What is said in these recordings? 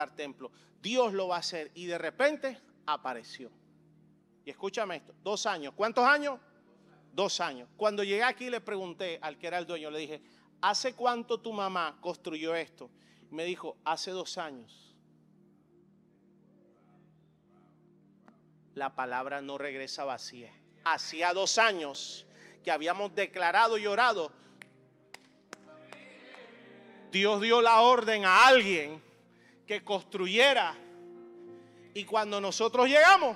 templo. Dios lo va a hacer. Y de repente apareció. Y escúchame esto, 2 años. ¿Cuántos años? 2 años. Cuando llegué aquí le pregunté al que era el dueño, le dije, ¿hace cuánto tu mamá construyó esto? Me dijo, hace 2 años. La palabra no regresa vacía. Hacía 2 años que habíamos declarado y orado. Dios dio la orden a alguien que construyera. Y cuando nosotros llegamos,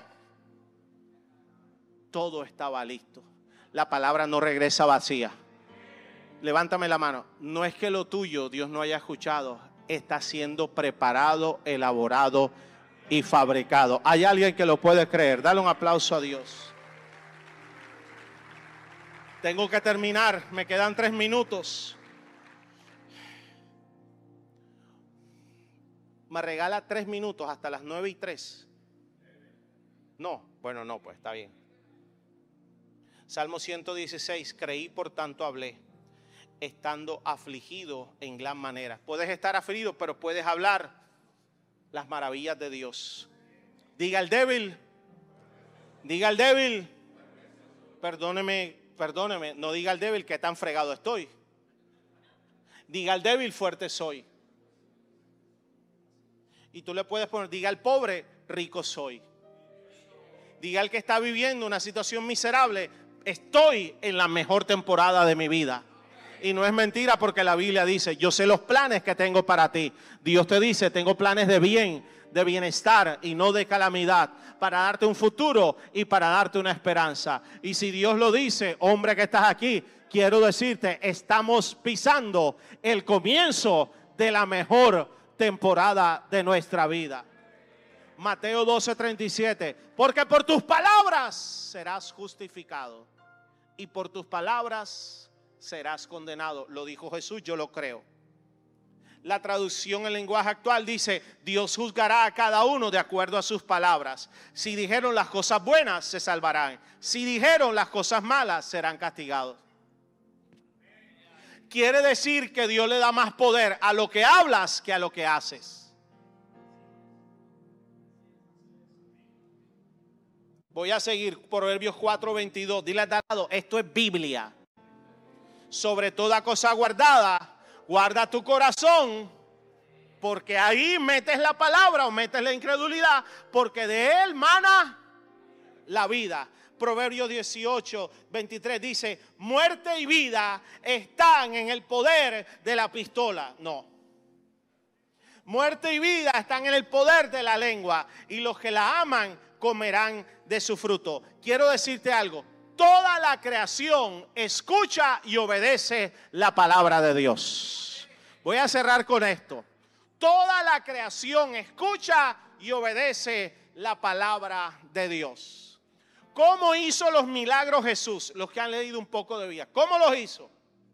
todo estaba listo. La palabra no regresa vacía. Levántame la mano. No es que lo tuyo Dios no haya escuchado. Está siendo preparado, elaborado y fabricado. Hay alguien que lo puede creer. Dale un aplauso a Dios. Tengo que terminar. Me quedan 3 minutos. Me regala 3 minutos hasta las 9:03. No, bueno, no, pues está bien. Salmo 116, creí por tanto hablé, estando afligido en gran manera. Puedes estar afligido, pero puedes hablar las maravillas de Dios. Diga al débil, perdóneme, no diga al débil que tan fregado estoy. Diga al débil, fuerte soy. Y tú le puedes poner, diga al pobre, rico soy. Diga al que está viviendo una situación miserable, estoy en la mejor temporada de mi vida. Y no es mentira porque la Biblia dice, yo sé los planes que tengo para ti. Dios te dice, tengo planes de bien, de bienestar y no de calamidad, para darte un futuro y para darte una esperanza. Y si Dios lo dice, hombre que estás aquí, quiero decirte, estamos pisando el comienzo de la mejor temporada de nuestra vida. Mateo 12:37, porque por tus palabras serás justificado y por tus palabras serás condenado. Lo dijo Jesús, yo lo creo. La traducción en lenguaje actual dice, Dios juzgará a cada uno de acuerdo a sus palabras. Si dijeron las cosas buenas, se salvarán. Si dijeron las cosas malas, serán castigados. Quiere decir que Dios le da más poder a lo que hablas que a lo que haces. Voy a seguir, Proverbios 4:22. Dile al lado, esto es Biblia. Sobre toda cosa guardada, guarda tu corazón, porque ahí metes la palabra o metes la incredulidad, porque de él mana la vida. Proverbios 18:23 dice, muerte y vida están en el poder de la pistola. No. Muerte y vida están en el poder de la lengua, y los que la aman comerán de su fruto. Quiero decirte algo, toda la creación escucha y obedece la palabra de Dios. Voy a cerrar con esto. Toda la creación escucha y obedece la palabra de Dios. ¿Cómo hizo los milagros Jesús? Los que han leído un poco de Biblia. ¿Cómo los hizo?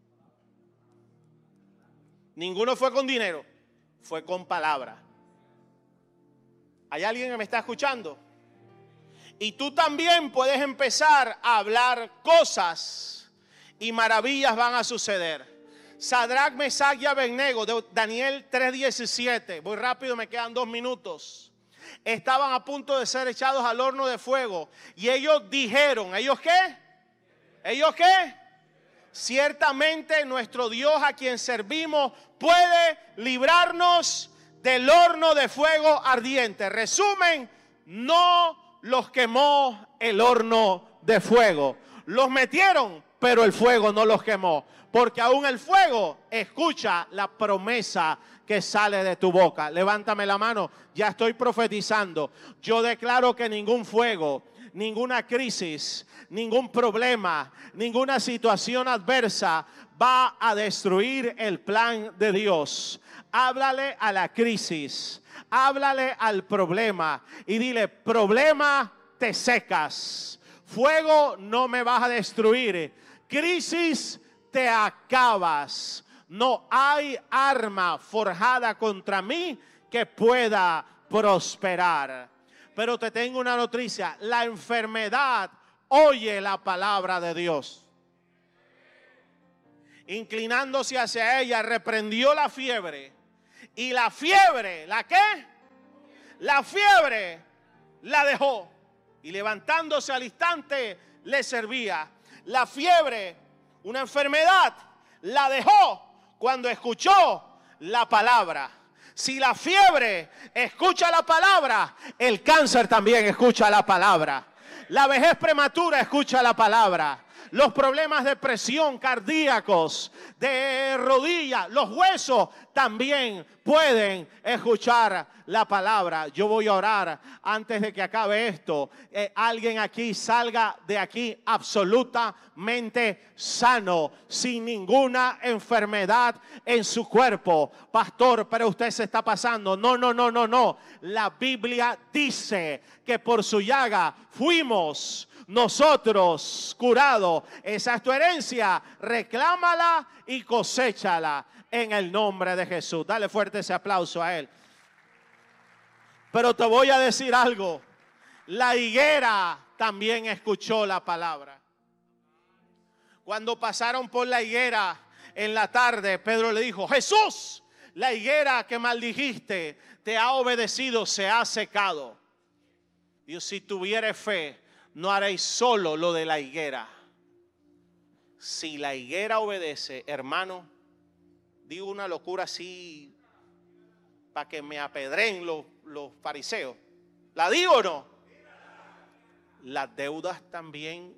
Ninguno fue con dinero, fue con palabra. ¿Hay alguien que me está escuchando? Y tú también puedes empezar a hablar cosas y maravillas van a suceder. Sadrach, Mesach y Abednego, de Daniel 3:17. Voy rápido, me quedan 2 minutos. Estaban a punto de ser echados al horno de fuego. Y ellos dijeron, ¿ellos qué? ¿Ellos qué? Ciertamente nuestro Dios a quien servimos puede librarnos del horno de fuego ardiente. Resumen, no los quemó el horno de fuego. Los metieron, pero el fuego no los quemó. Porque aún el fuego escucha la promesa que sale de tu boca. Levántame la mano, ya estoy profetizando. Yo declaro que ningún fuego, ninguna crisis, ningún problema, ninguna situación adversa va a destruir el plan de Dios. Háblale a la crisis, háblale al problema y dile, problema, te secas. Fuego, no me vas a destruir. Crisis, te acabas. No hay arma forjada contra mí que pueda prosperar. Pero te tengo una noticia, la enfermedad oye la palabra de Dios. Inclinándose hacia ella, reprendió la fiebre. Y la fiebre, ¿la qué? La fiebre la dejó y levantándose al instante le servía. La fiebre, una enfermedad, la dejó cuando escuchó la palabra. Si la fiebre escucha la palabra, el cáncer también escucha la palabra. La vejez prematura escucha la palabra. Los problemas de presión cardíacos, de rodilla, los huesos también pueden escuchar la palabra. Yo voy a orar antes de que acabe esto. Alguien aquí salga de aquí absolutamente sano, sin ninguna enfermedad en su cuerpo. Pastor, pero usted se está pasando. No. La Biblia dice que por su llaga fuimos nosotros curados. Esa es tu herencia. Reclámala y coséchala en el nombre de Jesús. Dale fuerte ese aplauso a él. Pero te voy a decir algo. La higuera también escuchó la palabra. Cuando pasaron por la higuera en la tarde, Pedro le dijo: Jesús, la higuera que maldijiste te ha obedecido, se ha secado. Y si tuvieres fe, no haréis solo lo de la higuera. Si la higuera obedece, hermano, digo una locura así para que me apedren los fariseos. ¿La digo o no? Las deudas también.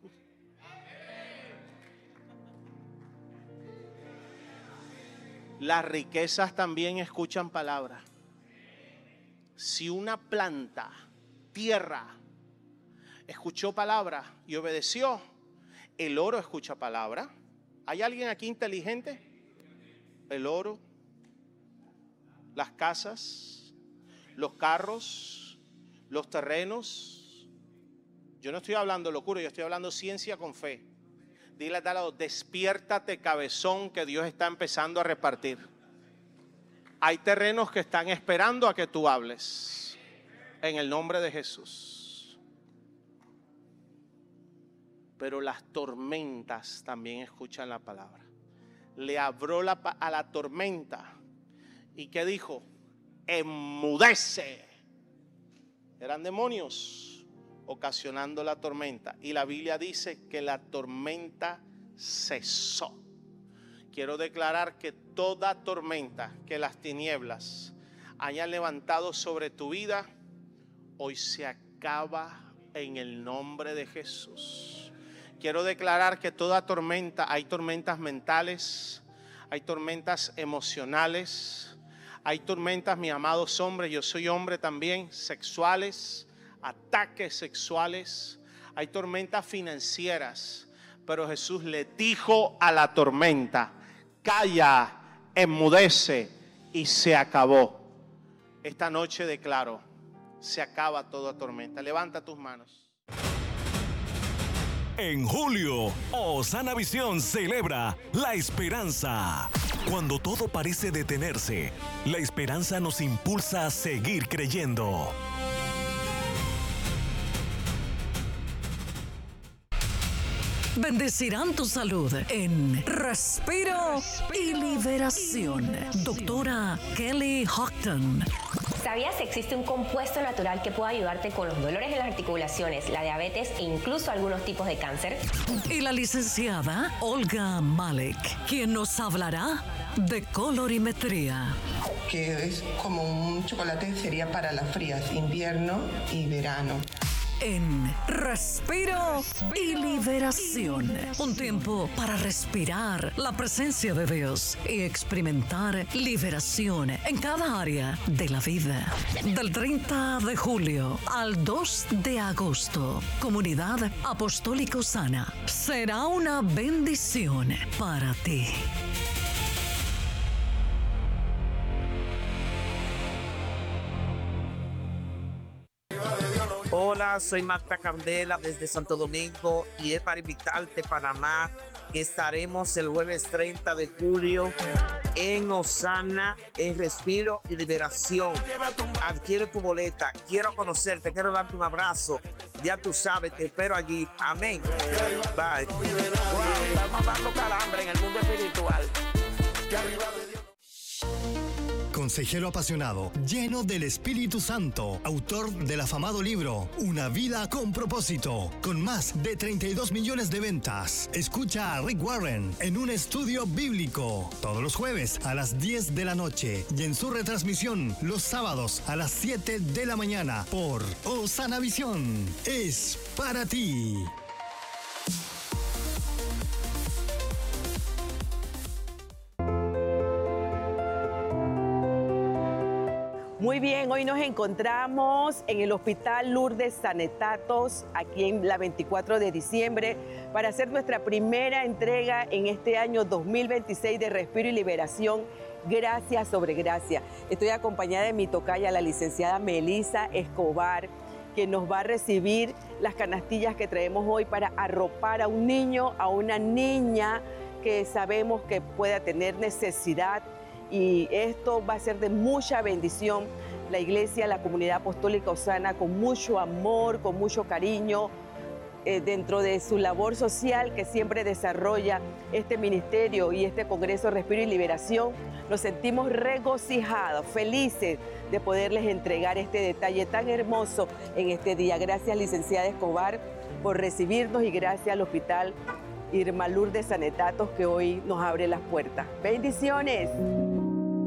Las riquezas también escuchan palabra. Si una planta, tierra, escuchó palabra y obedeció, el oro escucha palabra. ¿Hay alguien aquí inteligente? El oro, las casas, los carros, los terrenos. Yo no estoy hablando locura, yo estoy hablando ciencia con fe. Dile a tal lado: despiértate, cabezón, que Dios está empezando a repartir. Hay terrenos que están esperando a que tú hables. En el nombre de Jesús. Pero las tormentas también escuchan la palabra. Le habló a la tormenta. ¿Y qué dijo? Enmudece. Eran demonios ocasionando la tormenta. Y la Biblia dice que la tormenta cesó. Quiero declarar que toda tormenta que las tinieblas hayan levantado sobre tu vida, hoy se acaba en el nombre de Jesús. Quiero declarar que toda tormenta, hay tormentas mentales, hay tormentas emocionales, hay tormentas, mis amados hombres, yo soy hombre también, sexuales, ataques sexuales, hay tormentas financieras, pero Jesús le dijo a la tormenta: calla, enmudece, y se acabó. Esta noche declaro: se acaba toda tormenta. Levanta tus manos. En julio, Osana Visión celebra la esperanza. Cuando todo parece detenerse, la esperanza nos impulsa a seguir creyendo. Bendecirán tu salud en Respiro y Liberación. Doctora Kelly Houghton. ¿Sabías que existe un compuesto natural que puede ayudarte con los dolores en las articulaciones, la diabetes e incluso algunos tipos de cáncer? Y la licenciada Olga Malek, quien nos hablará de colorimetría. Que es como un chocolate, sería para las frías, invierno y verano. En Respiro y Liberación. Un tiempo para respirar la presencia de Dios y experimentar liberación en cada área de la vida. Del 30 de julio al 2 de agosto, Comunidad Apostólica Osana será una bendición para ti. Hola, soy Marta Candela desde Santo Domingo y es para invitarte a Panamá, que estaremos el jueves 30 de julio en Osana, en Respiro y Liberación. Adquiere tu boleta, quiero conocerte, quiero darte un abrazo. Ya tú sabes, te espero allí. Amén. Bye. Estamos dando calambre en el mundo espiritual. Con consejero apasionado, lleno del Espíritu Santo, autor del afamado libro Una vida con propósito, con más de 32 millones de ventas. Escucha a Rick Warren en un estudio bíblico todos los jueves a las 10 de la noche y en su retransmisión los sábados a las 7 de la mañana por Osana Visión. Es para ti. Muy bien, hoy nos encontramos en el Hospital Lourdes Sanetatos, aquí en la 24 de diciembre, para hacer nuestra primera entrega en este año 2026 de Respiro y Liberación, Gracia sobre Gracia. Estoy acompañada de mi tocaya, la licenciada Melissa Escobar, que nos va a recibir las canastillas que traemos hoy para arropar a un niño, a una niña que sabemos que pueda tener necesidad. Y esto va a ser de mucha bendición. La iglesia, la comunidad apostólica Osana, con mucho amor, con mucho cariño, dentro de su labor social que siempre desarrolla este ministerio y este Congreso Respiro y Liberación, nos sentimos regocijados, felices de poderles entregar este detalle tan hermoso en este día. Gracias, licenciada Escobar, por recibirnos y gracias al Hospital Irma Lourdes Sanetatos que hoy nos abre las puertas. ¡Bendiciones!